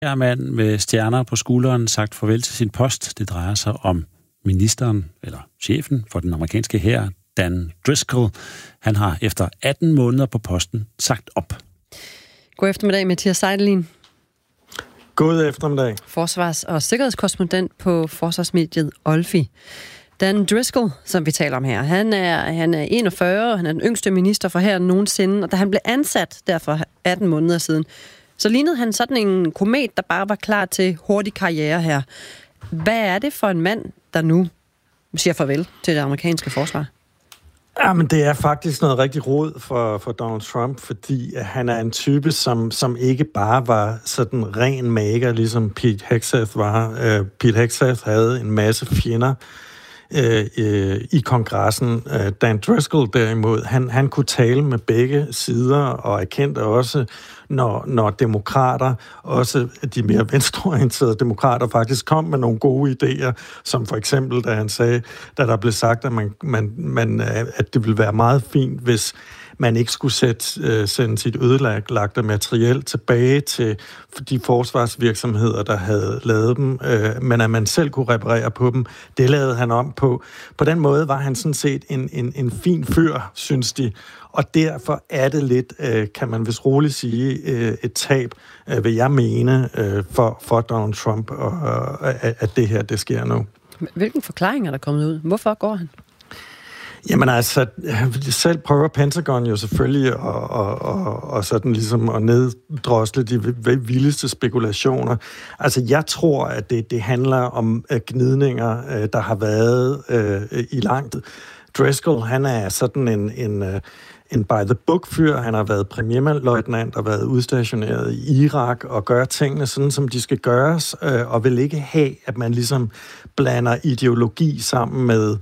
Her mand med stjerner på skulderen sagt farvel til sin post. Det drejer sig om ministeren, eller chefen for den amerikanske hær, Dan Driscoll. Han har efter 18 måneder på posten sagt op. God eftermiddag, Mathias Seidelin. God eftermiddag. Forsvars- og sikkerhedskorrespondent på forsvarsmediet Olfi. Dan Driscoll, som vi taler om her, han er 41, han er den yngste minister for hæren nogensinde, og da han blev ansat der for 18 måneder siden, så lignede han sådan en komet, der bare var klar til hurtig karriere her. Hvad er det for en mand, der nu siger farvel til det amerikanske forsvar? Jamen, det er faktisk noget rigtig rod for Donald Trump, fordi han er en type, som ikke bare var sådan ren mager, ligesom Pete Hegseth var. Pete Hegseth havde en masse fjender i kongressen. Dan Driscoll derimod, han kunne tale med begge sider og erkendte også, når demokrater, også de mere venstreorienterede demokrater, faktisk kom med nogle gode idéer, som for eksempel, da han sagde, da der blev sagt, at det ville være meget fint, hvis man ikke skulle sende sit ødelagte materiel tilbage til de forsvarsvirksomheder, der havde lavet dem, men at man selv kunne reparere på dem. Det lavede han om på. På den måde var han sådan set en fin fyr, synes de. Og derfor er det lidt, kan man vist roligt sige, et tab, vil jeg mene, for Donald Trump, at det her, det sker nu. Hvilken forklaring er der kommet ud? Hvorfor går han? Jamen altså, selv prøver Pentagon jo selvfølgelig og sådan ligesom at neddrosle de vildeste spekulationer. Altså, jeg tror, at det handler om gnidninger, der har været i lang tid. Driscoll, han er sådan en by-the-book-fyr. Han har været premierløjtnant og været udstationeret i Irak og gør tingene sådan, som de skal gøres, og vil ikke have, at man ligesom blander ideologi sammen med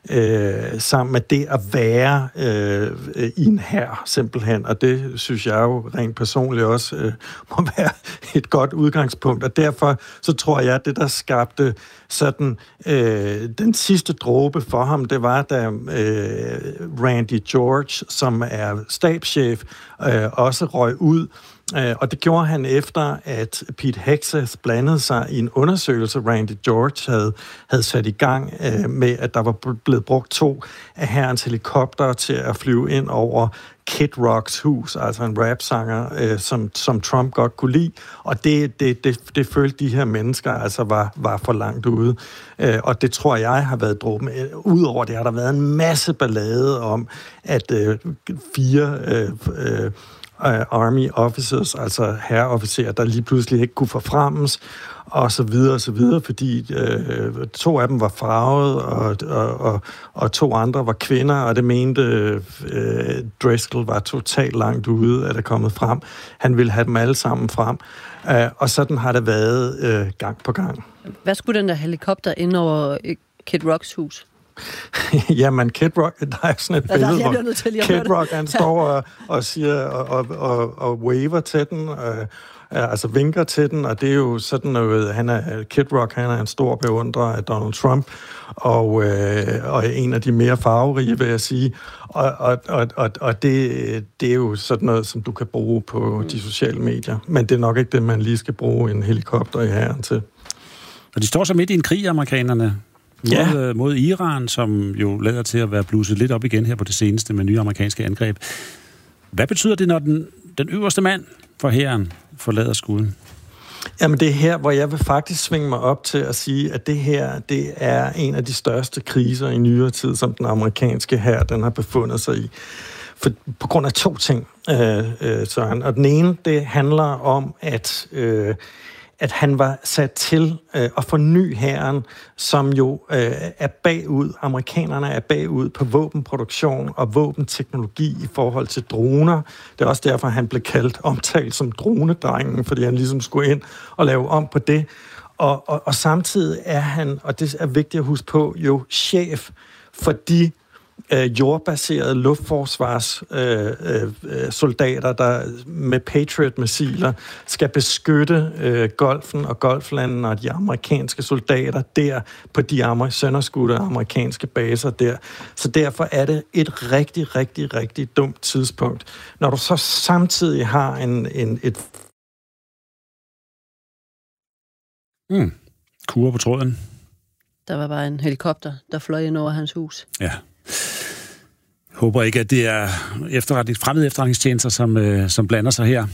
det at være i en hær, simpelthen. Og det synes jeg jo rent personligt også må være et godt udgangspunkt. Og derfor så tror jeg, at det, der skabte sådan den sidste dråbe for ham, det var, da Randy George, som er stabschef, også røg ud. Og det gjorde han efter, at Pete Hegseth blandede sig i en undersøgelse, Randy George havde sat i gang med, at der var blevet brugt 2 af hærens helikoptere til at flyve ind over Kid Rocks hus, altså en rapsanger, som Trump godt kunne lide. Og det følte de her mennesker altså var for langt ude. Og det tror jeg har været dråben. Udover det har der været en masse ballade om, at 4 Army officers, altså herreofficerer, der lige pludselig ikke kunne forfremmes, og så videre, fordi 2 af dem var farvet, og 2 andre var kvinder, og det mente Driscoll var totalt langt ude, at det kommet frem. Han ville have dem alle sammen frem, og sådan har det været gang på gang. Hvad skulle den der helikopter ind over Kid Rocks hus? Jamen, Kid Rock, der er sådan et billede, hvor Kid Rock, han står og siger, og waver til den, altså vinker til den, og det er jo sådan noget, Kid Rock, han er en stor beundrer af Donald Trump, og en af de mere farverige, vil jeg sige, og det er jo sådan noget, som du kan bruge på de sociale medier, men det er nok ikke det, man lige skal bruge en helikopter i hæren til. Og de står så midt i en krig, amerikanerne, mod Iran, som jo lader til at være blusset lidt op igen her på det seneste med nye amerikanske angreb. Hvad betyder det, når den øverste mand for hæren forlader skuden? Jamen, det er her, hvor jeg vil faktisk svinge mig op til at sige, at det her, det er en af de største kriser i nyere tid, som den amerikanske hær, den har befundet sig i. På grund af 2 ting, Søren. Og den ene, det handler om, at han var sat til at forny hæren, som jo er bagud. Amerikanerne er bagud på våbenproduktion og våbenteknologi i forhold til droner. Det er også derfor, han blev omtalt som dronedrengen, fordi han ligesom skulle ind og lave om på det. Og samtidig er han, og det er vigtigt at huske på, jo chef for de jordbaserede luftforsvarssoldater, der med Patriot-missiler skal beskytte Golfen og Golflandene og de amerikanske soldater der på de sønderskudte amerikanske baser der. Så derfor er det et rigtig, rigtig, rigtig dumt tidspunkt. Når du så samtidig har et Kurre på tråden. Der var bare en helikopter, der fløj ind over hans hus. Ja. Håber ikke, at det er fremmede efterretningstjenester, som blander sig her.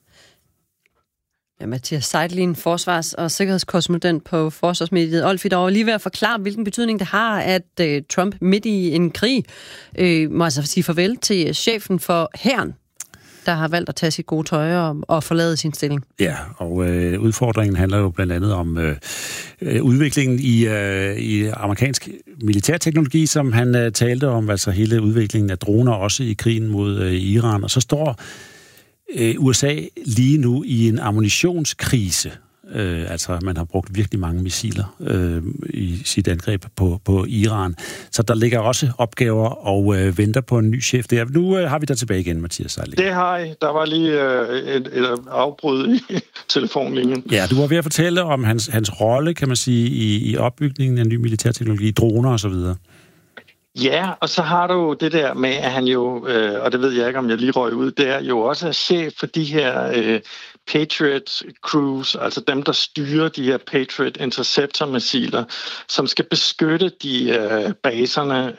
Ja, Mathias Seidlin, forsvars- og sikkerhedskorrespondent på forsvarsmediet Olfi, der var lige ved at forklare, hvilken betydning det har, at Trump midt i en krig må altså sige farvel til chefen for hæren, der har valgt at tage sit gode tøj og forlade sin stilling. Ja, og udfordringen handler jo blandt andet om udviklingen i amerikansk militærteknologi, som han talte om, altså hele udviklingen af droner også i krigen mod Iran. Og så står USA lige nu i en ammunitionskrise. Altså, man har brugt virkelig mange missiler i sit angreb på Iran. Så der ligger også opgaver og venter på en ny chef der. Nu har vi dig tilbage igen, Mathias Seidlin. Det har I. Der var lige et afbrud i telefonlinjen. Ja, du var ved at fortælle om hans rolle, kan man sige, i opbygningen af ny militærteknologi, droner og så videre. Ja, og så har du det der med, at han jo, og det ved jeg ikke, om jeg lige røg ud, det er jo også chef for de her Patriot Crews, altså dem, der styrer de her Patriot Interceptor-missiler, som skal beskytte de baserne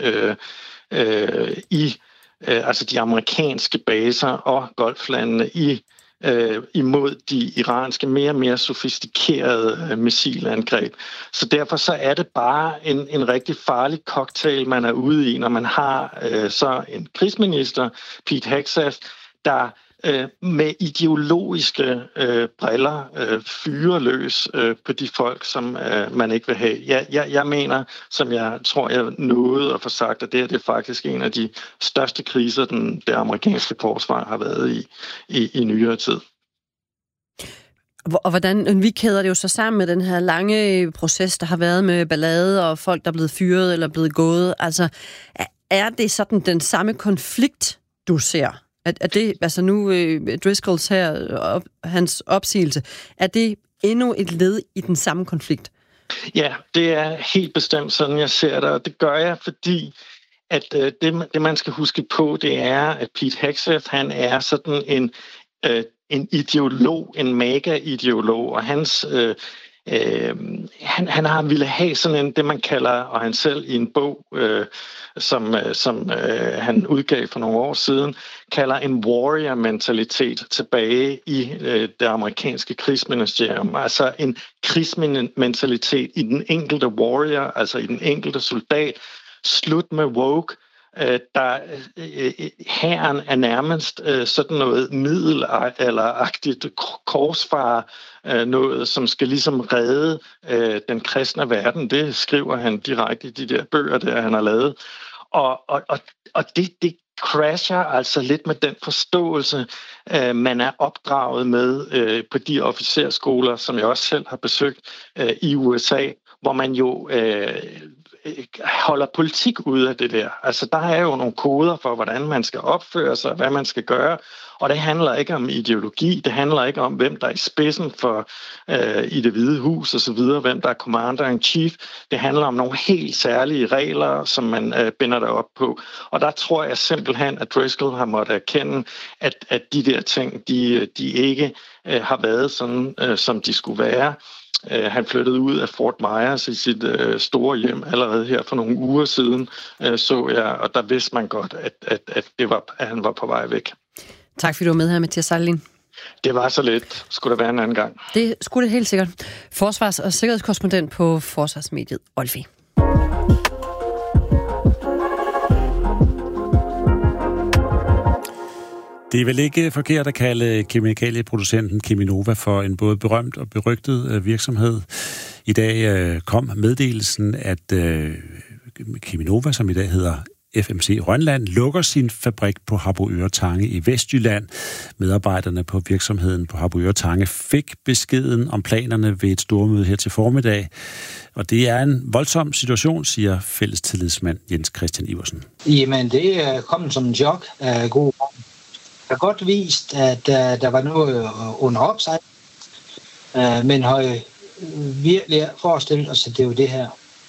altså de amerikanske baser og Golflandene imod de iranske mere og mere sofistikerede missilangreb. Så derfor så er det bare en rigtig farlig cocktail, man er ude i, når man har så en krigsminister, Pete Hegseth, der med ideologiske briller fyrer løs på de folk, som man ikke vil have. Jeg mener, som jeg tror, jeg nåede at få sagt, at det er faktisk en af de største kriser, det amerikanske forsvar har været i nyere tid. Og hvordan vi kæder det jo så sammen med den her lange proces, der har været med ballade og folk, der er blevet fyret eller blevet gået. Altså, er det sådan den samme konflikt, du ser? Er det, altså nu Driscolls her, hans opsigelse, er det endnu et led i den samme konflikt? Ja, det er helt bestemt sådan, jeg ser det, og det gør jeg, fordi at det man skal huske på, det er, at Pete Hegseth, han er sådan en ideolog, en mega-ideolog, og hans han har ville have sådan en, det man kalder, og han selv i en bog, som han udgav for nogle år siden, kalder en warrior-mentalitet tilbage i det amerikanske krigsministerium. Altså en krigsmentalitet i den enkelte warrior, altså i den enkelte soldat. Slut med woke. Hæren er nærmest sådan noget middelalderagtigt korsfar, noget som skal ligesom redde den kristne verden. Det skriver han direkte i de der bøger, der han har lavet. Og det crasher altså lidt med den forståelse, man er opdraget med på de officerskoler, som jeg også selv har besøgt i USA, hvor man jo holder politik ud af det der. Altså, der er jo nogle koder for, hvordan man skal opføre sig, hvad man skal gøre, og det handler ikke om ideologi, det handler ikke om, hvem der er i spidsen for i Det Hvide Hus og så videre, hvem der er commander-in-chief. Det handler om nogle helt særlige regler, som man binder der op på. Og der tror jeg simpelthen, at Driscoll har måttet erkende, at de der ting, de ikke har været sådan, som de skulle være. Han flyttede ud af Fort Myers i sit store hjem allerede her for nogle uger siden, så jeg, og der vidste man godt, at han var på vej væk. Tak fordi du var med her, Mathias Seidlin. Det var så lidt. Skulle der være en anden gang? Det skulle det helt sikkert. Forsvars- og sikkerhedskorrespondent på forsvarsmediet Olfi. Det er vel ikke forkert at kalde kemikalieproducenten Cheminova for en både berømt og berygtet virksomhed. I dag kom meddelelsen, at Cheminova, som i dag hedder FMC Rønland, lukker sin fabrik på Harboøre Tange i Vestjylland. Medarbejderne på virksomheden på Harboøre Tange fik beskeden om planerne ved et stormøde her til formiddag. Og det er en voldsom situation, siger fællestillidsmand Jens Christian Iversen. Jamen, det er kommet som en chok af god grund. Det har godt vist, at der var noget under opsejl, men har virkelig forestillet os, at det er jo det her.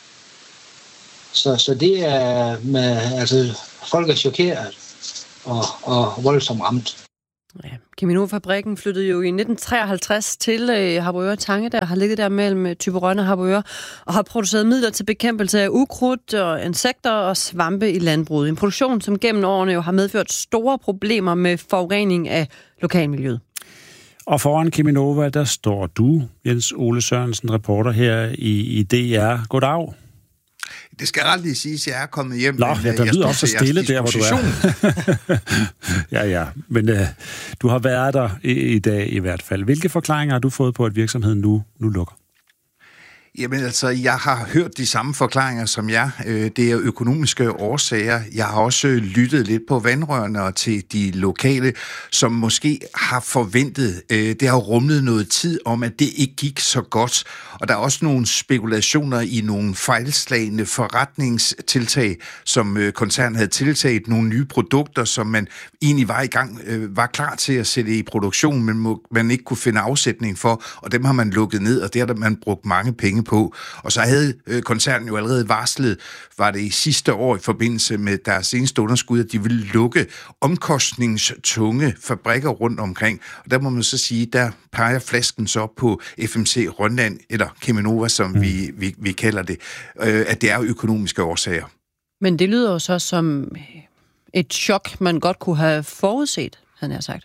Så det er, folk er chokeret og voldsomt ramt. Ja, Cheminova-fabrikken flyttede jo i 1953 til Harboøre Tange, der har ligget der mellem Thyborøn og Harboøre, og har produceret midler til bekæmpelse af ukrudt og insekter og svampe i landbruget. En produktion, som gennem årene jo har medført store problemer med forurening af lokalmiljøet. Og foran Cheminova, der står du, Jens Ole Sørensen, reporter her i DR. Goddag. Det skal aldrig siges, at jeg er kommet hjem. Nå, ja, der lyder også stille der, hvor du er. ja, men du har været der i dag i hvert fald. Hvilke forklaringer har du fået på, at virksomheden nu lukker? Jamen altså, jeg har hørt de samme forklaringer som jer. Det er økonomiske årsager. Jeg har også lyttet lidt på vandrørene og til de lokale, som måske har forventet. Det har rumlet noget tid om, at det ikke gik så godt. Og der er også nogle spekulationer i nogle fejlslagne forretningstiltag, som koncernen havde tiltaget. Nogle nye produkter, som man egentlig var klar til at sætte i produktion, men man ikke kunne finde afsætning for. Og dem har man lukket ned, og det har man brugt mange penge på. Og så havde koncernen jo allerede varslet, var det i sidste år i forbindelse med deres seneste underskud, at de ville lukke omkostningstunge fabrikker rundt omkring. Og der må man så sige, der peger flasken så på FMC Rønland, eller Cheminova, som vi kalder det, at det er økonomiske årsager. Men det lyder jo så som et chok, man godt kunne have forudset, han har sagt.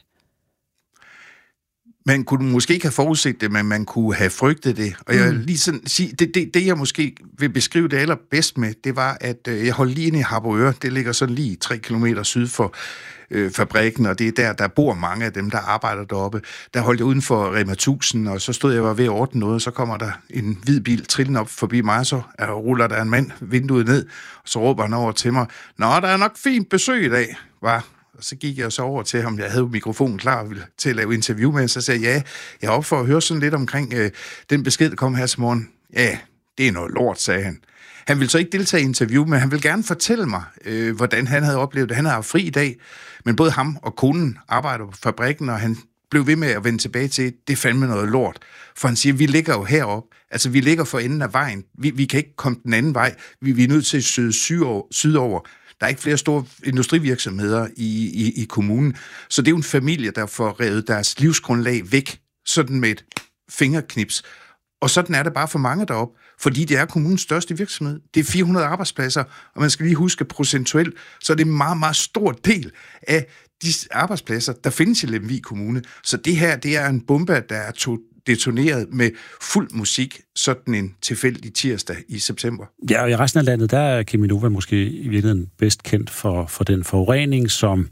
Man kunne måske ikke have forudset det, men man kunne have frygtet det. Og jeg lige sådan sige, det jeg måske vil beskrive det allerbedst med, det var, at jeg holdt lige inde i Harboøre. Det ligger sådan lige 3 kilometer syd for fabrikken, og det er der bor mange af dem, der arbejder deroppe. Der holdt jeg uden for Rema 1000, og så stod jeg ved at ordne noget, og så kommer der en hvid bil trillende op forbi mig, så ruller der en mand vinduet ned, og så råber han over til mig, "Nå, der er nok fint besøg i dag, hva?" Og så gik jeg så over til ham. Jeg havde jo mikrofonen klar til at lave interview med, så sagde jeg, jeg er oppe for at høre sådan lidt omkring den besked, der kom her til morgen. Ja, det er noget lort, sagde han. Han ville så ikke deltage i interview, men han ville gerne fortælle mig, hvordan han havde oplevet det. Han har fri i dag, men både ham og konen arbejder på fabrikken, og han blev ved med at vende tilbage til, det er fandme noget lort. For han siger, vi ligger jo heroppe. Altså, vi ligger for enden af vejen. Vi kan ikke komme den anden vej. Vi er nødt til at søge sydover. Der er ikke flere store industrivirksomheder i kommunen. Så det er jo en familie, der får revet deres livsgrundlag væk, sådan med et fingerknips. Og sådan er det bare for mange deroppe, fordi det er kommunens største virksomhed. Det er 400 arbejdspladser, og man skal lige huske procentuelt, så er det en meget, meget stor del af de arbejdspladser, der findes i Lemvig Kommune. Så det her, det er en bombe, der er detoneret med fuld musik, sådan en tilfældig tirsdag i september. Ja, og i resten af landet, der er Cheminova måske i virkeligheden bedst kendt for den forurening,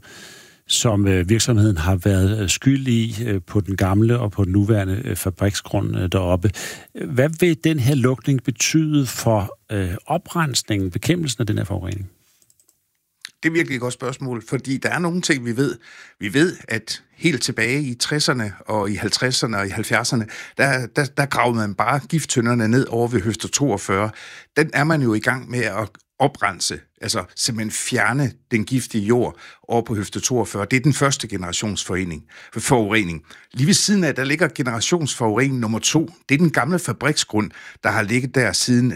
som virksomheden har været skyld i på den gamle og på den nuværende fabriksgrund deroppe. Hvad vil den her lukning betyde for oprensningen, bekæmpelsen af den her forurening? Det er virkelig et godt spørgsmål, fordi der er nogle ting, vi ved. Vi ved, at helt tilbage i 60'erne og i 50'erne og i 70'erne, der gravede man bare gifttønderne ned over ved Høfde 42. Den er man jo i gang med at oprense, altså simpelthen fjerne den giftige jord over på Høfde 42. Det er den første forurening. Lige ved siden af, der ligger generationsforurening nummer 2. Det er den gamle fabriksgrund, der har ligget der siden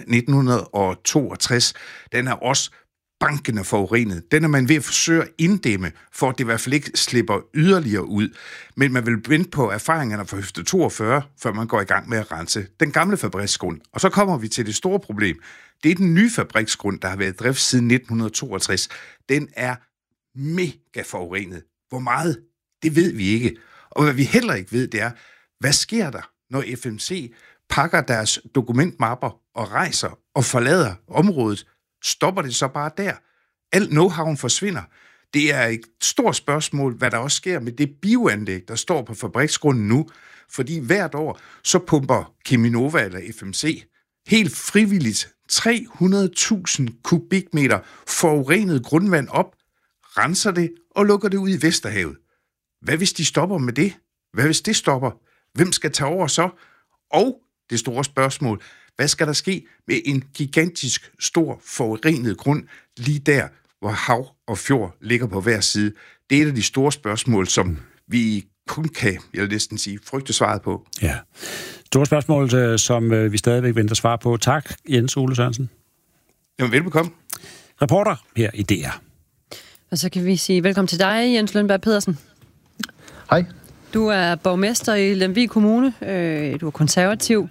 1962. Den er også bankende forurenet. Den er man ved at forsøge at inddæmme, for at det i hvert fald ikke slipper yderligere ud. Men man vil vente på erfaringerne fra Høfde 42, før man går i gang med at rense den gamle fabriksgrund. Og så kommer vi til det store problem. Det er den nye fabriksgrund, der har været i drift siden 1962. Den er mega forurenet. Hvor meget? Det ved vi ikke. Og hvad vi heller ikke ved, det er, hvad sker der, når FMC pakker deres dokumentmapper og rejser og forlader området? Stopper det så bare der? Al know-howen forsvinder. Det er et stort spørgsmål, hvad der også sker med det bioanlæg, der står på fabriksgrunden nu. Fordi hvert år, så pumper Cheminova eller FMC helt frivilligt 300.000 kubikmeter forurenet grundvand op, renser det og lukker det ud i Vesterhavet. Hvad hvis de stopper med det? Hvad hvis det stopper? Hvem skal tage over så? Og det store spørgsmål, hvad skal der ske med en gigantisk stor forurenet grund lige der, hvor hav og fjord ligger på hver side? Det er et af de store spørgsmål, som vi kun kan, jeg vil næsten sige, frygte svaret på. Ja. Store spørgsmål, som vi stadigvæk venter svar på. Tak, Jens Ole Sørensen. Jamen, velbekomme. Reporter her i DR. Og så kan vi sige velkommen til dig, Jens Lønberg Pedersen. Hej. Du er borgmester i Lemvig Kommune. Du er konservativ.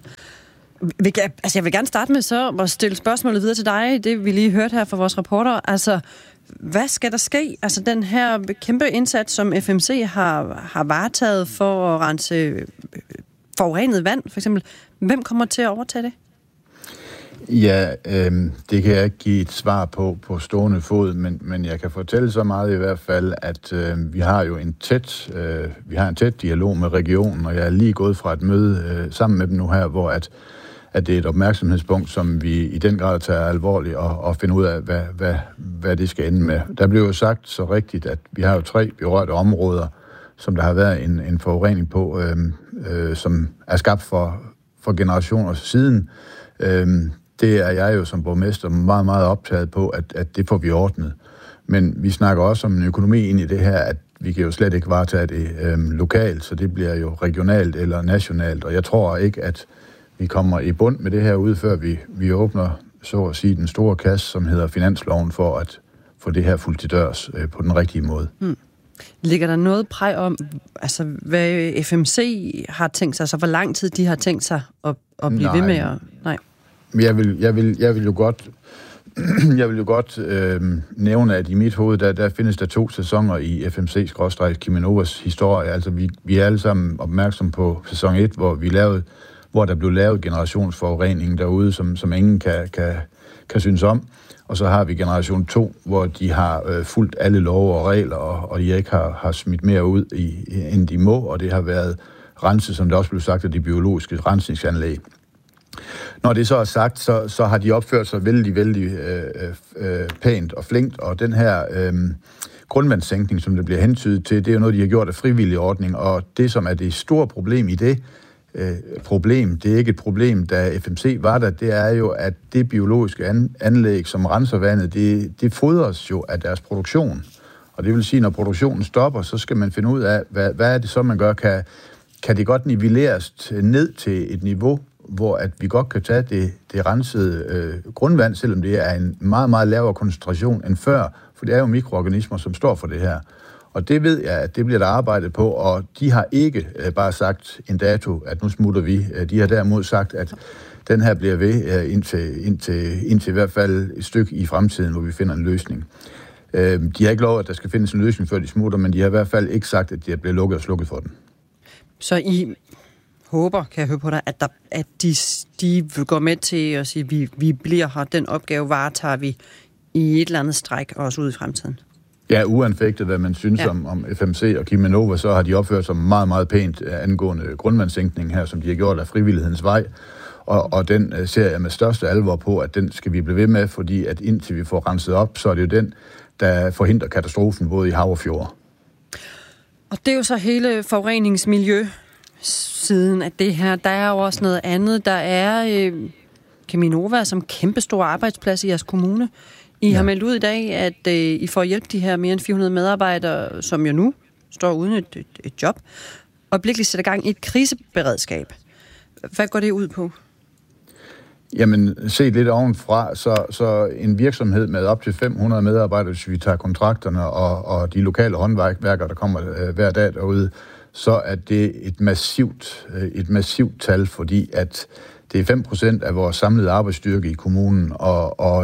Jeg vil gerne starte med så at stille spørgsmålet videre til dig. Det vi lige hørte her fra vores reporter. Altså, hvad skal der ske? Altså, den her kæmpe indsats, som FMC har varetaget for at rense forurenet vand, for eksempel. Hvem kommer til at overtage det? Ja, det kan jeg ikke give et svar på stående fod, men jeg kan fortælle så meget i hvert fald, at vi har jo en tæt dialog med regionen, og jeg er lige gået fra et møde sammen med dem nu her, hvor at det er et opmærksomhedspunkt, som vi i den grad tager alvorligt og finder ud af, hvad det skal ende med. Der blev jo sagt så rigtigt, at vi har jo 3 berørte områder, som der har været en forurening på, som er skabt for generationer siden. Det er jeg jo som borgmester meget, meget optaget på, at det får vi ordnet. Men vi snakker også om en økonomi ind i det her, at vi kan jo slet ikke varetage det lokalt, så det bliver jo regionalt eller nationalt. Og jeg tror ikke, at vi kommer i bund med det her ude, før vi åbner, så at sige, den store kasse, som hedder finansloven, for at få det her fuldt til dørs på den rigtige måde. Ligger der noget præg om, altså, hvad FMC har tænkt sig, så hvor lang tid de har tænkt sig at blive ved med at... Nej. Jeg vil jo godt nævne, at i mit hoved, der findes der 2 sæsoner i FMC/Cheminovas historie. Altså, vi er alle sammen opmærksom på sæson 1, hvor der blev lavet generationsforurening derude, som ingen kan synes om. Og så har vi generation 2, hvor de har fulgt alle love og regler, og de ikke har smidt mere ud, end de må, og det har været renset, som det også blev sagt, af de biologiske rensningsanlæg. Når det så er sagt, så har de opført sig vældig, vældig pænt og flinkt, og den her grundvandssænkning, som det bliver hentydet til, det er jo noget, de har gjort af frivillig ordning, og det, som er det store problem i det, det er ikke et problem, da FMC var der, det er jo, at det biologiske anlæg, som renser vandet, det fodres jo af deres produktion. Og det vil sige, når produktionen stopper, så skal man finde ud af, hvad er det så, man gør? Kan det godt nivelleres ned til et niveau, hvor at vi godt kan tage det rensede grundvand, selvom det er en meget, meget lavere koncentration end før, for det er jo mikroorganismer, som står for det her. Og det ved jeg, at det bliver der arbejdet på, og de har ikke bare sagt en dato, at nu smutter vi. De har derimod sagt, at den her bliver ved indtil i hvert fald et stykke i fremtiden, hvor vi finder en løsning. De har ikke lovet, at der skal findes en løsning, før de smutter, men de har i hvert fald ikke sagt, at de er blevet lukket og slukket for den. Så I håber, kan jeg høre på dig, at de vil gå med til at sige, vi bliver her, den opgave varetager vi i et eller andet stræk også ude i fremtiden? Ja, uanfægtet, hvad man synes om FMC og Cheminova, så har de opført sig meget, meget pænt angående grundvandssænkning her, som de har gjort af frivillighedens vej. Og den ser jeg med største alvor på, at den skal vi blive ved med, fordi at indtil vi får renset op, så er det jo den, der forhindrer katastrofen både i hav og fjord. Og det er jo så hele forureningsmiljø siden af det her. Der er jo også noget andet. Der er Cheminova som kæmpestor arbejdsplads i jeres kommune. I har meldt ud i dag, at I får hjælp de her mere end 400 medarbejdere, som jo nu står uden et job, og virkelig sætter gang i et kriseberedskab. Hvad går det ud på? Jamen, set lidt ovenfra, så en virksomhed med op til 500 medarbejdere, hvis vi tager kontrakterne og de lokale håndværkere, der kommer hver dag derude, så er det et massivt tal, fordi at det er 5% af vores samlede arbejdsstyrke i kommunen, og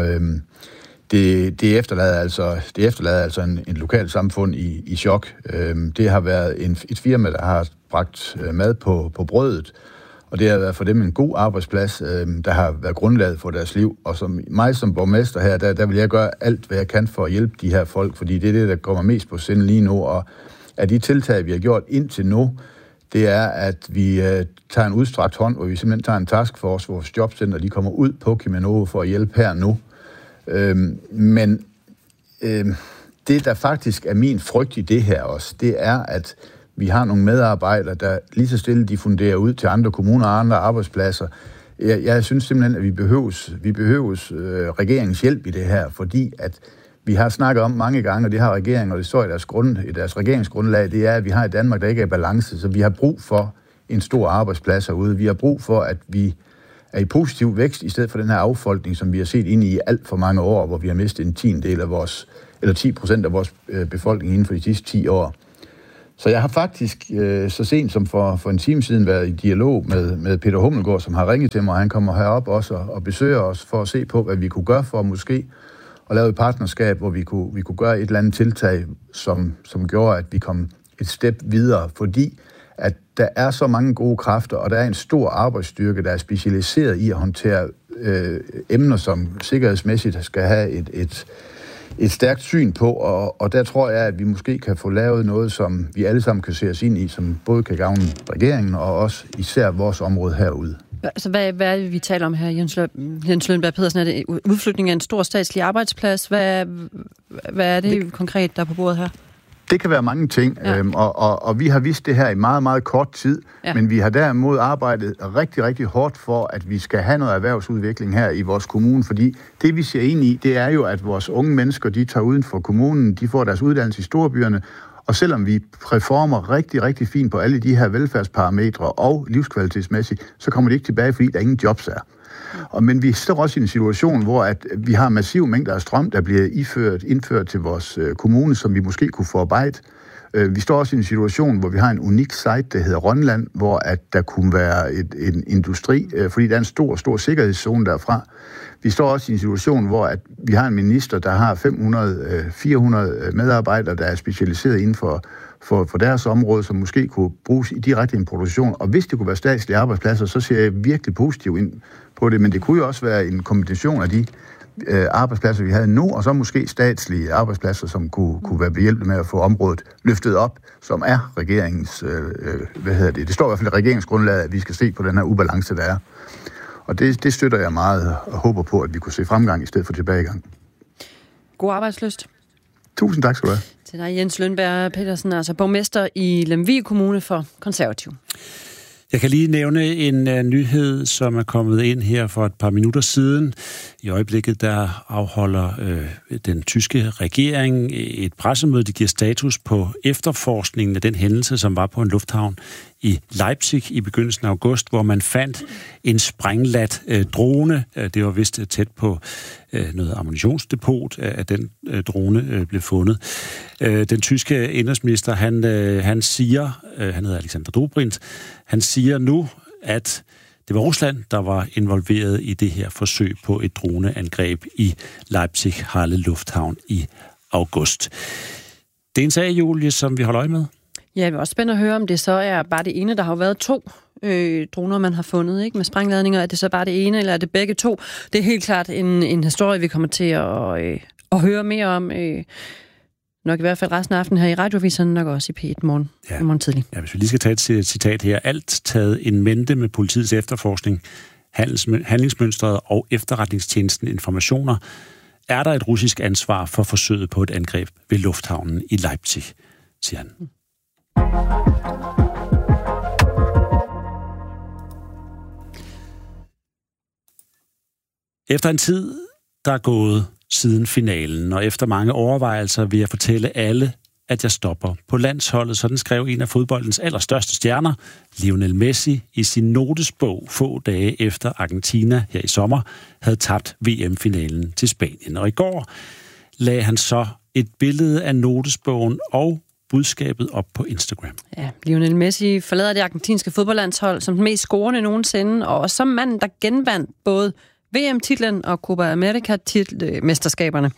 det efterlader altså en lokal samfund i chok. Det har været et firma, der har bragt mad på brødet, og det har været for dem en god arbejdsplads, der har været grundlaget for deres liv. Og som borgmester her, der vil jeg gøre alt, hvad jeg kan for at hjælpe de her folk, fordi det er det, der kommer mest på sinde lige nu. Og af de tiltag, vi har gjort indtil nu, det er, at vi tager en udstrakt hånd, hvor vi simpelthen tager en taskforce, hvor vores jobcenter de kommer ud på Cheminova for at hjælpe her nu. Men det, der faktisk er min frygt i det her også, det er, at vi har nogle medarbejdere, der lige så stille diffunderer ud til andre kommuner og andre arbejdspladser. Jeg synes simpelthen, at vi behøves regeringens hjælp i det her, fordi at vi har snakket om mange gange, og det har regeringen, og det står i deres regeringsgrundlag, det er, at vi har i Danmark, der ikke er i balance, så vi har brug for en stor arbejdsplads herude. Vi har brug for, at vi er i positiv vækst, i stedet for den her affolkning, som vi har set inde i alt for mange år, hvor vi har mistet en 10% af vores befolkning inden for de sidste 10 år. Så jeg har faktisk så sent som for en time siden været i dialog med Peter Hummelgaard, som har ringet til mig, og han kommer herop også og besøger os for at se på, hvad vi kunne gøre for måske at lave et partnerskab, hvor vi kunne gøre et eller andet tiltag, som gjorde, at vi kom et step videre, fordi at der er så mange gode kræfter, og der er en stor arbejdsstyrke, der er specialiseret i at håndtere emner, som sikkerhedsmæssigt skal have et stærkt syn på, og der tror jeg, at vi måske kan få lavet noget, som vi alle sammen kan se os ind i, som både kan gavne regeringen og også især vores område herude. Altså, hvad er det, vi taler om her, Jens Lønberg Pedersen? Er det udflytning af en stor statslig arbejdsplads? Hvad er det konkret, der er på bordet her? Det kan være mange ting, ja. Og vi har vidst det her i meget, meget kort tid, ja. Men vi har derimod arbejdet rigtig, rigtig hårdt for, at vi skal have noget erhvervsudvikling her i vores kommune, fordi det, vi ser ind i, det er jo, at vores unge mennesker, de tager uden for kommunen, de får deres uddannelse i storbyerne, og selvom vi reformer rigtig, rigtig fint på alle de her velfærdsparametre og livskvalitetsmæssigt, så kommer de ikke tilbage, fordi der ingen jobs er. Men vi står også i en situation, hvor at vi har massive mængder af strøm, der bliver indført til vores kommune, som vi måske kunne forarbejde. Vi står også i en situation, hvor vi har en unik site, der hedder Rønland, hvor at der kunne være en industri, fordi der er en stor sikkerhedszone derfra. Vi står også i en situation, hvor at vi har en minister, der har 500-400 medarbejdere, der er specialiseret inden for deres område, som måske kunne bruges direkte i en produktion. Og hvis det kunne være statslige arbejdspladser, så ser jeg virkelig positivt ind på det. Men det kunne jo også være en kombination af de arbejdspladser, vi havde nu, og så måske statslige arbejdspladser, som kunne være behjælpelige med at få området løftet op, som er regeringens, det står i hvert fald i regeringsgrundlaget, at vi skal se på den her ubalance, der er. Og det støtter jeg meget og håber på, at vi kunne se fremgang i stedet for tilbagegang. God arbejdslyst. Tusind tak skal du have. Til dig, Jens Lønberg Pedersen, altså borgmester i Lemvig Kommune for Konservativ. Jeg kan lige nævne en nyhed, som er kommet ind her for et par minutter siden. I øjeblikket, der afholder den tyske regering et pressemøde. De giver status på efterforskningen af den hændelse, som var på en lufthavn i Leipzig i begyndelsen af august, hvor man fandt en sprænglat drone. Det var vist tæt på noget ammunitionsdepot, at den drone blev fundet. Den tyske indrigsminister, han siger, han hedder Alexander Dobrindt, han siger nu, at det var Rusland, der var involveret i det her forsøg på et droneangreb i Leipzig-Halle Lufthavn i august. Det er en sag, Julie, som vi holder øje med. Ja, det er også spændende at høre, om det så er bare det ene. Der har jo været 2 droner, man har fundet, ikke, med sprængladninger. Er det så bare det ene, eller er det begge 2? Det er helt klart en historie, vi kommer til at høre mere om. Nok i hvert fald resten af aftenen her i Radioavisen, nok også i P1 morgen, morgen tidlig. Ja, hvis vi lige skal tage et citat her. Alt taget en mente med politiets efterforskning, handlingsmønstret og efterretningstjenesten informationer, er der et russisk ansvar for forsøget på et angreb ved lufthavnen i Leipzig, siger han. Efter en tid, der er gået siden finalen, og efter mange overvejelser vil jeg fortælle alle, at jeg stopper på landsholdet. Sådan skrev en af fodboldens allerstørste stjerner, Lionel Messi, i sin notesbog få dage efter Argentina her i sommer havde tabt VM-finalen til Spanien. Og i går lagde han så et billede af notesbogen og budskabet op på Instagram. Ja, Lionel Messi forlader det argentinske fodboldlandshold som den mest scorende nogensinde, og som manden, der genvandt både VM-titlen og Copa America-mesterskaberne.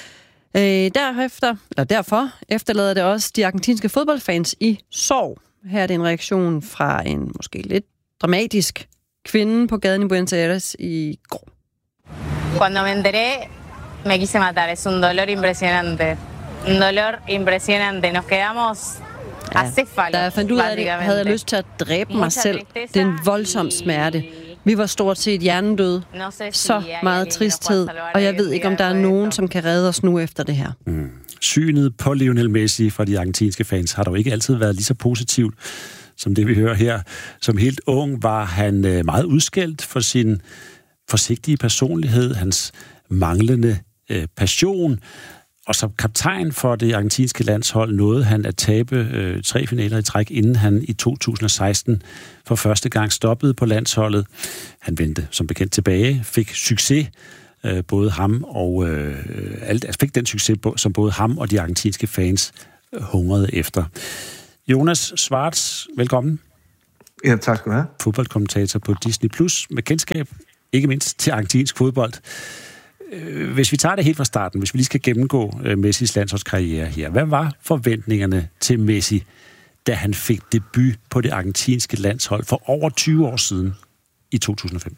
Derfor efterlader det også de argentinske fodboldfans i sorg. Her er det en reaktion fra en måske lidt dramatisk kvinde på gaden i Buenos Aires i går. Cuando me enteré, me quise matar. Es un dolor impresionante. Un dolor impresionante. Nos quedamos acéfalos. Da jeg fandt ud af det, havde jeg lyst til at dræbe mig selv. Det er en voldsom smerte. Vi var stort set hjernedøde. Så meget tristhed, og jeg ved ikke, om der er nogen, som kan redde os nu efter det her. Synet på Lionel Messi fra de argentinske fans har dog ikke altid været lige så positivt, som det vi hører her. Som helt ung var han meget udskældt for sin forsigtige personlighed, hans manglende passion. Og som kaptajn for det argentinske landshold nåede han at tabe 3 finaler i træk, inden han i 2016 for første gang stoppede på landsholdet. Han vendte som bekendt tilbage, fik succes, både ham og fik den succes, som både ham og de argentinske fans hungrede efter. Jonas Schwartz, velkommen. Ja, tak skal du have. Fodboldkommentator på Disney+, med kendskab, ikke mindst til argentinsk fodbold. Hvis vi tager det helt fra starten, hvis vi lige skal gennemgå Messis landsholdskarriere her. Hvad var forventningerne til Messi, da han fik debut på det argentinske landshold for over 20 år siden i 2005?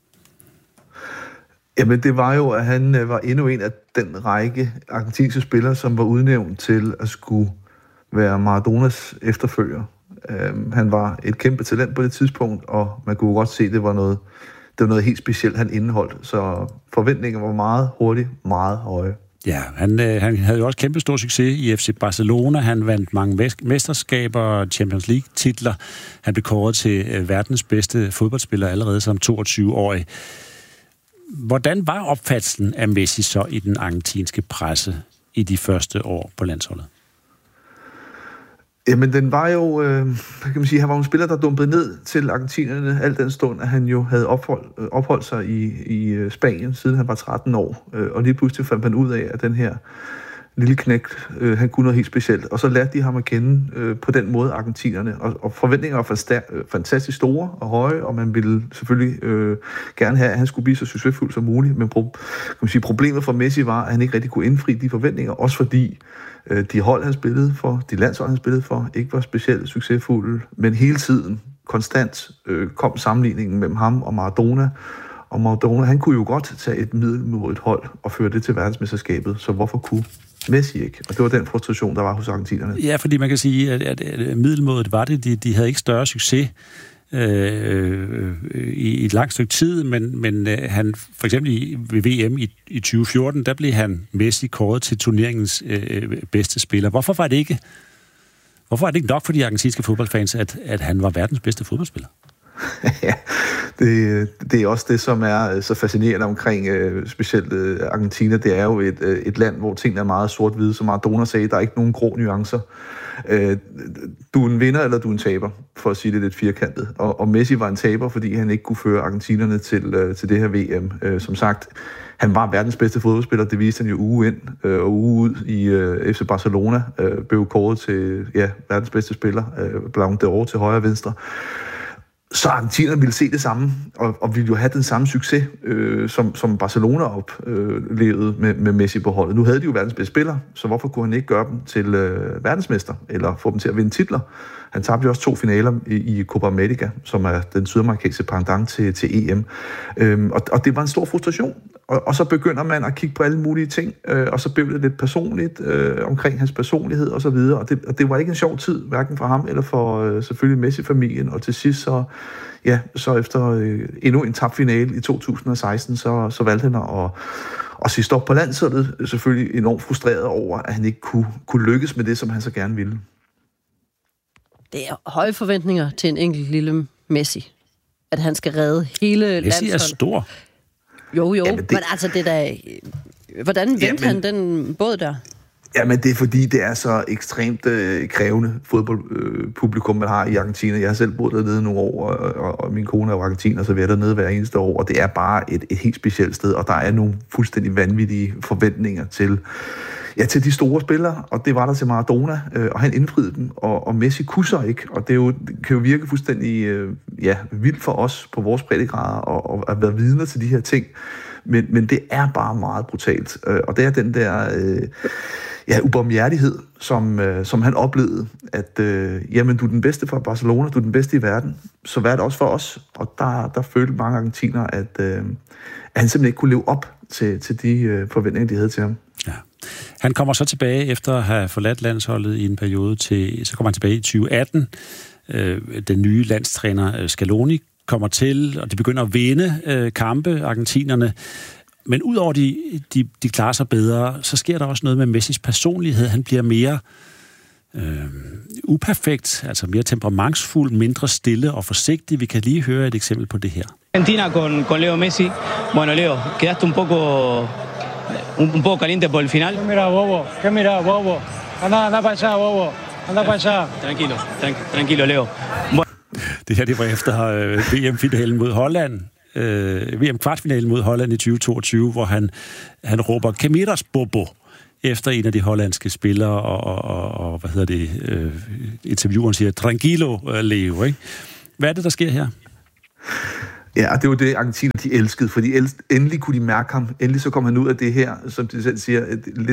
Jamen, det var jo, at han var endnu en af den række argentinske spillere, som var udnævnt til at skulle være Maradonas efterfølger. Han var et kæmpe talent på det tidspunkt, og man kunne godt se, at det var noget helt specielt, han indeholdt. Så forventningerne var meget hurtigt, meget høje. Ja, han havde jo også kæmpe stor succes i FC Barcelona. Han vandt mange mesterskaber, Champions League-titler. Han blev kåret til verdens bedste fodboldspiller allerede som 22-årig. Hvordan var opfattelsen af Messi så i den argentinske presse i de første år på landsholdet? Jamen, den var jo, kan man sige, han var en spiller, der dumpede ned til argentinerne al den stund, at han jo havde opholdt sig i Spanien, siden han var 13 år. Og lige pludselig fandt man ud af, at den her lille knægt, han kunne noget helt specielt. Og så lærte de ham at kende på den måde, argentinerne. Og forventningerne var fantastisk store og høje, og man ville selvfølgelig gerne have, at han skulle blive så succesfuld som muligt. Men kan man sige, problemet for Messi var, at han ikke rigtig kunne indfri de forventninger, også fordi de hold, han spillede for, de landshold, han spillede for, ikke var specielt succesfulde, men hele tiden, konstant, kom sammenligningen mellem ham og Maradona. Og Maradona, han kunne jo godt tage et middelmådigt hold og føre det til verdensmesterskabet, så hvorfor kunne Messi ikke? Og det var den frustration, der var hos argentinerne. Ja, fordi man kan sige, at middelmådet var det. De havde ikke større succes i et langt stykke tid, men han for eksempel ved VM i 2014, der blev han Messi kåret til turneringens bedste spiller. Hvorfor er det ikke nok for de argentinske fodboldfans, at han var verdens bedste fodboldspiller? Ja, det er også det, som er så fascinerende omkring specielt Argentina. Det er jo et land, hvor tingene er meget sort-hvide, som Maradona sagde, der er ikke nogen grå nuancer. Du er en vinder, eller du er en taber, for at sige det lidt firkantet. Og Messi var en taber, fordi han ikke kunne føre argentinerne til det her VM. Som sagt, han var verdens bedste fodboldspiller, det viste han jo uge ind og uge ud i FC Barcelona. Blev kåret til verdens bedste spiller, Ballon d'Or til højre og venstre. Så argentinerne ville se det samme, og ville jo have den samme succes, som Barcelona oplevede med Messi på holdet. Nu havde de jo verdens bedste spiller, så hvorfor kunne han ikke gøre dem til verdensmester, eller få dem til at vinde titler? Han tabte jo også 2 finaler i Copa America, som er den sydamerikanske pendant til EM. Og det var en stor frustration. Og så begynder man at kigge på alle mulige ting, og så blev det lidt personligt omkring hans personlighed og så videre. Og det var ikke en sjov tid, hverken for ham eller for selvfølgelig Messi-familien. Og til sidst så efter endnu en tabt finale i 2016, så valgte han at sige stop på landsholdet. Selvfølgelig enormt frustreret over, at han ikke kunne lykkes med det, som han så gerne ville. Det er høje forventninger til en enkelt lille Messi. At han skal redde hele landsholdet. Messi er stor. Jo, men altså det der... Hvordan vendte han den båd der? Jamen, det er fordi, det er så ekstremt krævende fodboldpublikum, man har i Argentina. Jeg har selv boet dernede nogle år, og min kone er jo argentiner, så vi er dernede hver eneste år, og det er bare et helt specielt sted, og der er nogle fuldstændig vanvittige forventninger til de store spillere, og det var der til Maradona, og han indfriede dem, og Messi kunne så ikke, og det kan jo virke fuldstændig vildt for os på vores breddegrader og at være vidner til de her ting, men det er bare meget brutalt, og det er den der ubarmhjertighed, som han oplevede, at jamen, du er den bedste for Barcelona, du er den bedste i verden, så hvad er det også for os? Og der følte mange argentiner, at han simpelthen ikke kunne leve op til de forventninger, de havde til ham. Ja. Han kommer så tilbage efter at have forladt landsholdet i en periode så kommer han tilbage i 2018. Den nye landstræner Scaloni kommer til, og de begynder at vinde kampe, argentinerne. Men udover de klarer sig bedre, så sker der også noget med Messis personlighed. Han bliver mere uperfekt, altså mere temperamentsfuld, mindre stille og forsigtig. Vi kan lige høre et eksempel på det her. Argentina con Leo Messi. Bueno, Leo, quedaste un poco caliente por el final. ¿Qué mira, bobo? Anda para allá, bobo. Anda para allá. Tranquilo, Leo. Det her, det var efter VM-finalen mod Holland. VM-kvartfinalen mod Holland i 2022, hvor han råber, "Que miras, bobo?" efter en af de hollandske spillere, og hvad hedder det, intervieweren siger, tranquilo, Leo, ikke? Hvad er det, der sker her? Ja, og det var det, Argentina de elskede, fordi endelig kunne de mærke ham. Endelig så kom han ud af det her, som de selv siger,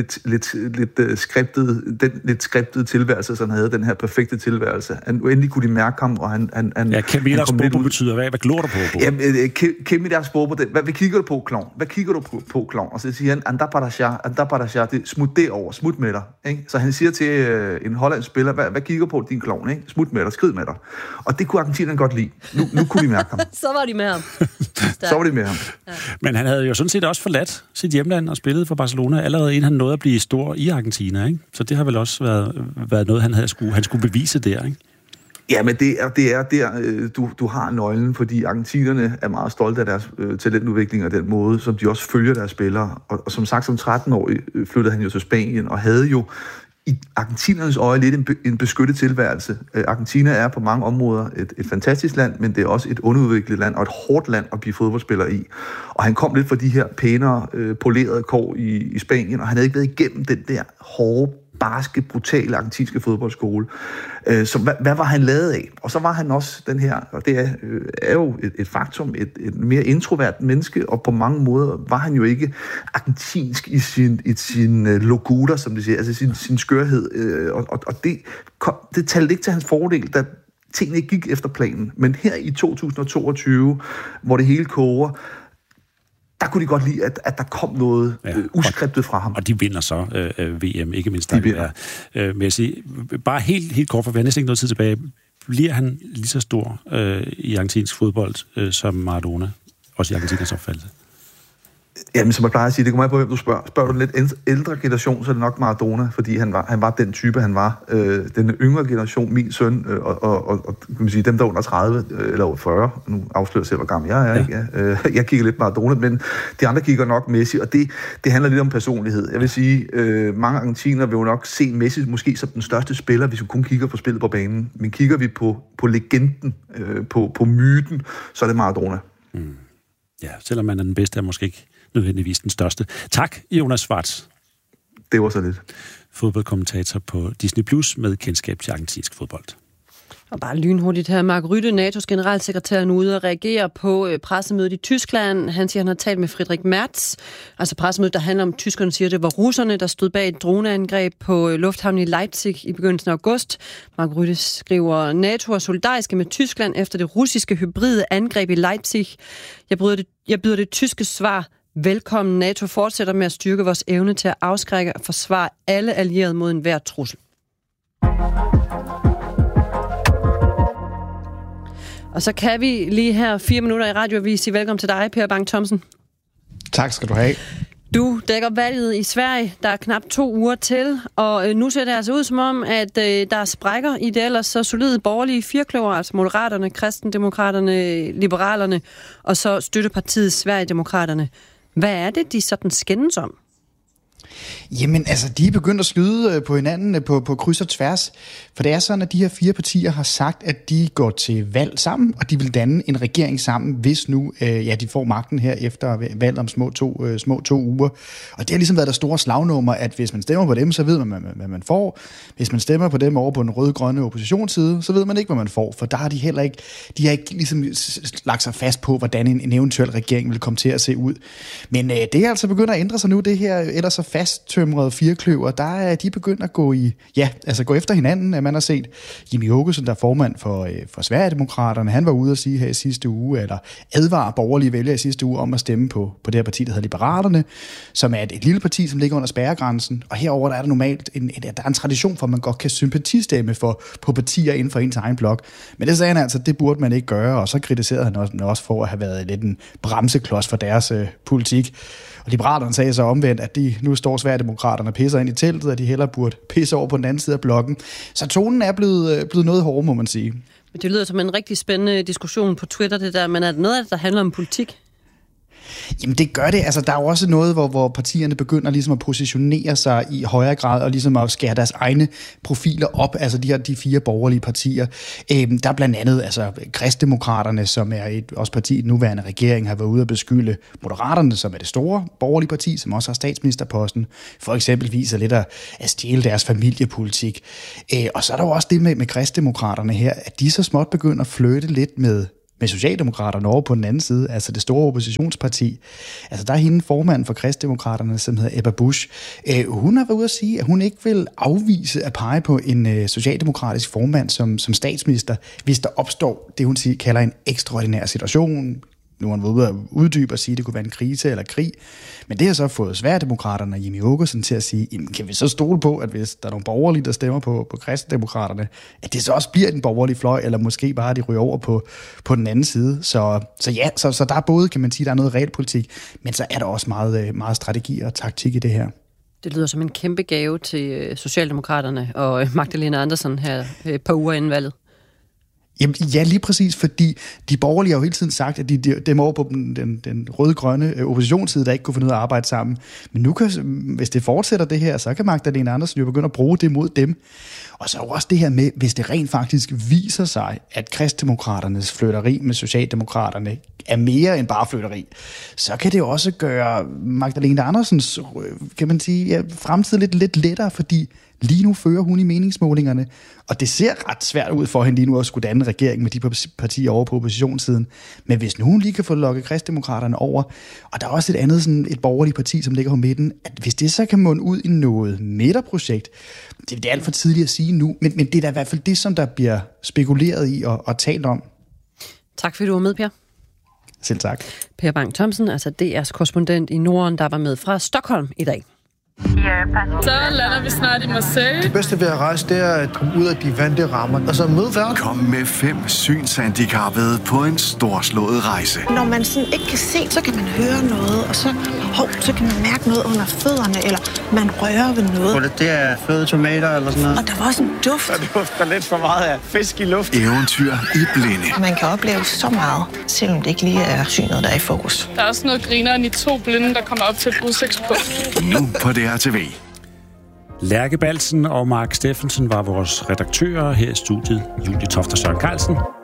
lidt skriptede tilværelse, så han havde den her perfekte tilværelse. Endelig kunne de mærke ham, og han Kemidas Bobo betyder hvad? Hvad glor du på? Ja, Kemidas Bobo, hvad kigger du på, klovn? Hvad kigger du på, klovn? Og så siger han, anda para allá, det smut derover, smut med dig. Ikke? Så han siger til en hollandsk spiller, hvad kigger på din klovn? Ikke? Smut med dig, skrid med dig. Og det kunne Argentina godt lide. Nu kunne de mærke ham. Så var de med ham. Så var de med ham. Ja. Men han havde jo sådan set også forladt sit hjemland og spillet for Barcelona, allerede inden han nåede at blive stor i Argentina, ikke? Så det har vel også været noget, han skulle bevise der, ikke? Ja, men det er der, du har nøglen, fordi argentinerne er meget stolte af deres talentudvikling og den måde, som de også følger deres spillere. Og som sagt, som 13-årig flyttede han jo til Spanien og havde jo i argentinernes øje lidt en beskyttet tilværelse. Argentina er på mange områder et fantastisk land, men det er også et underudviklet land og et hårdt land at blive fodboldspiller i. Og han kom lidt fra de her pænere, polerede kår i Spanien, og han havde ikke været igennem den der hårde, barske, brutale argentinske fodboldskole. Så hvad var han lavet af? Og så var han også den her, og det er jo et faktum, et mere introvert menneske, og på mange måder var han jo ikke argentinsk i sin loguder, som de siger, altså sin skørhed. Og det talte ikke til hans fordel, da tingene ikke gik efter planen. Men her i 2022, hvor det hele koger, der kunne de godt lide, at der kom noget uskriptet fra ham. Og de vinder så VM, ikke mindst. Men jeg siger, bare helt kort, for vi har næsten ikke noget tid tilbage. Bliver han lige så stor i argentinsk fodbold som Maradona? Også i Argentinas opfattelse? Jamen, som jeg plejer at sige, det kommer an på, hvem du spørger. Spørger du den lidt ældre generation, så er det nok Maradona, fordi han var den type, han var. Den yngre generation, min søn, og kan man sige, dem der under 30 eller over 40, nu afslører jeg selv, hvor gammel jeg er, ikke? Jeg kigger lidt Maradona, men de andre kigger nok Messi, og det handler lidt om personlighed. Jeg vil sige, mange argentiner vil jo nok se Messi måske som den største spiller, hvis vi kun kigger på spillet på banen. Men kigger vi på legenden, på myten, så er det Maradona. Mm. Ja, selvom man er den bedste, er måske ikke nødvendigvis den største. Tak, Jonas Schwartz. Det var så lidt. Fodboldkommentator på Disney Plus med kendskab til argentinsk fodbold. Og bare lynhurtigt her. Mark Rutte, NATO's generalsekretær, nu ude og reagere på pressemødet i Tyskland. Han siger, han har talt med Friedrich Merz. Altså pressemødet, der handler om, tyskerne siger, det var russerne, der stod bag et droneangreb på lufthavnen i Leipzig i begyndelsen af august. Mark Rutte skriver, NATO er solidariske med Tyskland efter det russiske hybride angreb i Leipzig. Jeg byder det tyske svar velkommen. NATO fortsætter med at styrke vores evne til at afskrække og forsvare alle allierede mod enhver trussel. Og så kan vi lige her 4 minutter i radioavis sige velkommen til dig, Per Bang-Thomsen. Tak skal du have. Du dækker valget i Sverige. Der er knap 2 uger til, og nu ser det altså ud som om, at der er sprækker i det ellers så solide borgerlige firkløver, altså Moderaterne, Kristendemokraterne, Liberalerne og så støttepartiet Sverigedemokraterne. Hvad er det, de sådan skændes om? Jamen, altså, de er begyndt at skyde på hinanden på kryds og tværs. For det er sådan, at de her 4 partier har sagt, at de går til valg sammen, og de vil danne en regering sammen, hvis nu de får magten her efter valg om små to uger. Og det har ligesom været der store slagnummer, at hvis man stemmer på dem, så ved man, hvad man får. Hvis man stemmer på dem over på den røde-grønne oppositionsside, så ved man ikke, hvad man får. For der har de heller ikke, ligesom lagt sig fast på, hvordan en eventuel regering vil komme til at se ud. Men det er altså begyndt at ændre sig nu, det her ellers så fasttømrede firkløver, der er de begyndt at gå efter hinanden. Man har set Jimmie Åkesson, der er formand for Sverigedemokraterne, han var ude at sige her i sidste uge, eller advare borgerlige vælgere i sidste uge om at stemme på det her parti, der hedder Liberalerne, som er et lille parti, som ligger under spærregrænsen, og herover der er der normalt der er en tradition for, at man godt kan sympatistemme på partier inden for ens egen blok. Men det sagde han altså, det burde man ikke gøre, og så kritiserede han også for at have været lidt en bremseklods for deres politik. Og Liberalerne sagde så omvendt, at de nu står Sverigedemokraterne og pisser ind i teltet, at de hellere burde pisse over på den anden side af blokken. Så tonen er blevet noget hårdere, må man sige. Det lyder som en rigtig spændende diskussion på Twitter, det der, men er det noget af det, der handler om politik? Jamen det gør det. Altså der er jo også noget, hvor partierne begynder ligesom at positionere sig i højere grad og ligesom at skære deres egne profiler op. Altså de 4 borgerlige partier. Der er blandt andet altså Kristdemokraterne, som er også parti i den nuværende regering, har været ude at beskylde Moderaterne, som er det store borgerlige parti, som også har statsministerposten, for eksempelvis lidt at stjæle deres familiepolitik. Og så er der jo også det med Kristdemokraterne her, at de så småt begynder at flytte lidt med Socialdemokraterne over på den anden side, altså det store oppositionsparti. Altså der er hende formand for Kristdemokraterne, som hedder Ebba Busch. Hun har været ude at sige, at hun ikke vil afvise at pege på en socialdemokratisk formand som statsminister, hvis der opstår det, hun kalder en ekstraordinær situation. Nu har han været ude at uddybe og sige, at det kunne være en krise eller krig. Men det har så fået Sverigedemokraterne og Jimmie Åkesson til at sige, jamen, kan vi så stole på, at hvis der er nogle borgerlige, der stemmer på Kristdemokraterne, at det så også bliver den borgerlige fløj, eller måske bare de ryger over på den anden side. Så der er både, kan man sige, der er noget realpolitik, men så er der også meget, meget strategi og taktik i det her. Det lyder som en kæmpe gave til Socialdemokraterne og Magdalena Andersen her et par uger inden valget. Jamen, ja, lige præcis, fordi de borgerlige har jo hele tiden sagt, at de dem over på den røde-grønne oppositionsside, der ikke kunne finde ud af at arbejde sammen. Men nu hvis det fortsætter det her, så kan Magdalena Andersen jo begynde at bruge det mod dem. Og så er jo også det her med, hvis det rent faktisk viser sig, at Kristdemokraternes flytteri med Socialdemokraterne er mere end bare flytteri, så kan det jo også gøre Magdalena Andersens, kan man sige, fremtid lidt lettere, fordi lige nu fører hun i meningsmålingerne, og det ser ret svært ud for hende lige nu at skulle danne regering med de partier over på oppositionssiden. Men hvis nu hun lige kan få lukket Kristdemokraterne over, og der er også et andet sådan et borgerligt parti, som ligger på midten, at hvis det så kan munde ud i noget midterprojekt, det er alt for tidligt at sige nu, men det er da i hvert fald det, som der bliver spekuleret i og talt om. Tak fordi du var med, Per. Selv tak. Per Bang Thomsen, altså DR's korrespondent i Norden, der var med fra Stockholm i dag. Så lander vi snart i Marseille. Det bedste ved at rejse, det er at komme ud af de vante rammer, og så møde verden. Kom med 5 synshandicappede på en storslået rejse. Når man sådan ikke kan se, så kan man høre noget, og så kan man mærke noget under fødderne, eller man rører ved noget. Det er fløde tomater eller sådan noget. Og der var også en duft. Der dufter lidt for meget af fisk i luft. Eventyr i blinde. Man kan opleve så meget, selvom det ikke lige er synet, der er i fokus. Der er også noget grineren i 2 blinde, der kommer op til et udsigtspunkt. Nu på DRTV. Lærke Balsen og Mark Steffensen var vores redaktører her i studiet. Julie Toft og Søren Carlsen.